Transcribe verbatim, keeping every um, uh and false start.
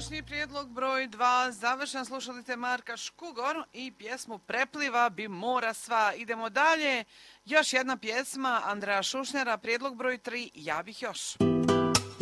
Današnji prijedlog broj dva, završen, slušali ste Marka Škugor i pjesmu Prepliva bi mora sva. Idemo dalje, još jedna pjesma Andreja Šušnjara, prijedlog broj tri, Ja bih još.